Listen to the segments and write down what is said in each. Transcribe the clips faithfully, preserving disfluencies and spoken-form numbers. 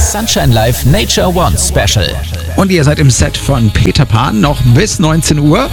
Das Sunshine Live Nature One Special. Und ihr seid im Set von Peter Pan noch bis neunzehn Uhr.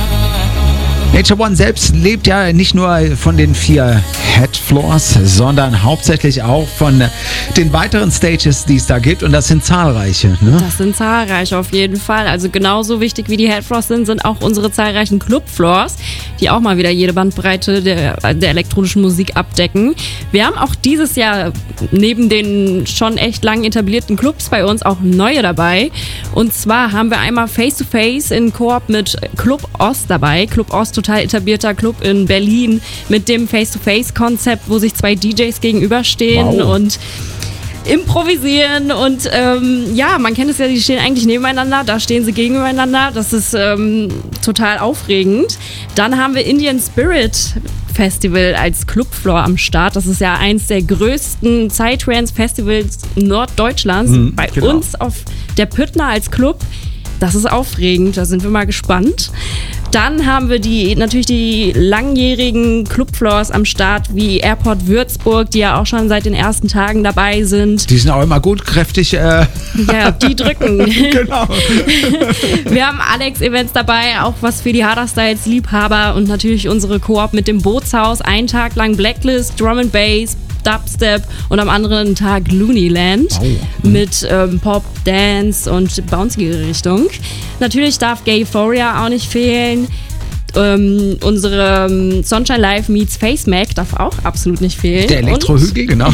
Nature One selbst lebt ja nicht nur von den vier Headfloors, sondern hauptsächlich auch von den weiteren Stages, die es da gibt. Und das sind zahlreiche. Ne? Das sind zahlreiche auf jeden Fall. Also genauso wichtig wie die Headfloors sind, sind auch unsere zahlreichen Clubfloors, die auch mal wieder jede Bandbreite der, der elektronischen Musik abdecken. Wir haben auch dieses Jahr neben den schon echt lang etablierten Clubs bei uns auch neue dabei. Und zwar haben wir einmal Face to Face in Koop mit Club Ost dabei. Club Ost, total etablierter Club in Berlin mit dem Face-to-Face-Konzept, wo sich zwei D Js gegenüberstehen wow. und improvisieren und ähm, ja, man kennt es ja, die stehen eigentlich nebeneinander, da stehen sie gegeneinander, das ist ähm, total aufregend. Dann haben wir Indian Spirit Festival als Clubfloor am Start. Das ist ja eins der größten Psytrance-Festivals Norddeutschlands, mhm, bei genau. uns auf der Püttner als Club. Das ist aufregend, da sind wir mal gespannt. Dann haben wir die natürlich die langjährigen Clubfloors am Start, wie Airport Würzburg, die ja auch schon seit den ersten Tagen dabei sind. Die sind auch immer gut kräftig. Äh ja, die drücken. Genau. Wir haben Alex-Events dabei, auch was für die Harder-Styles-Liebhaber und natürlich unsere Koop mit dem Bootshaus. Einen Tag lang Blacklist, Drum and Bass, Dubstep und am anderen Tag Looneyland oh. mit ähm, Pop, Dance und bouncige Richtung. Natürlich darf Gayphoria auch nicht fehlen. Ähm, unsere ähm, Sunshine Live meets Face Mac darf auch absolut nicht fehlen. Der Elektrohügel, genau.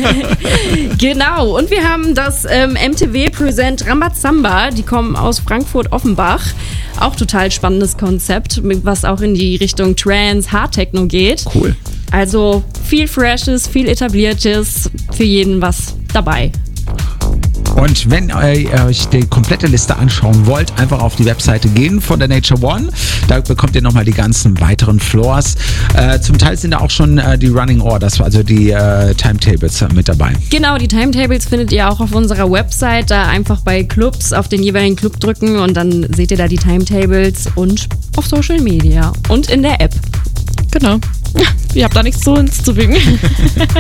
Genau, und wir haben das ähm, M T V Present Rambazamba, die kommen aus Frankfurt-Offenbach. Auch total spannendes Konzept, was auch in die Richtung Trance, Hard Techno geht. Cool. Also viel Freshes, viel Etabliertes, für jeden was dabei. Und wenn ihr euch die komplette Liste anschauen wollt, einfach auf die Webseite gehen von der Nature One. Da bekommt ihr nochmal die ganzen weiteren Floors. Äh, zum Teil sind da auch schon äh, die Running Orders, also die äh, Timetables mit dabei. Genau, die Timetables findet ihr auch auf unserer Website. Da einfach bei Clubs auf den jeweiligen Club drücken und dann seht ihr da die Timetables und auf Social Media und in der App. Genau. Ihr habt da nichts zu uns zu fügen.